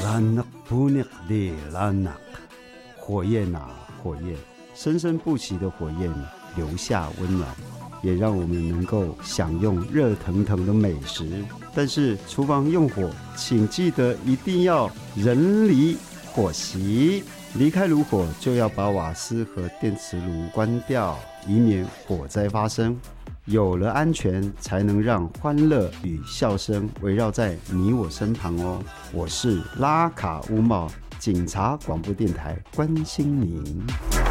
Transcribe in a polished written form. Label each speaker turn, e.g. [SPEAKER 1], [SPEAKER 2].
[SPEAKER 1] 拉纳布尼里拉纳，火焰啊火焰，生生不息的火焰留下温暖，也让我们能够享用热腾腾的美食。但是厨房用火，请记得一定要人离火熄，离开炉火就要把瓦斯和电磁炉关掉，以免火灾发生。有了安全，才能让欢乐与笑声围绕在你我身旁哦。我是拉卡乌茂，警察广播电台，关心您。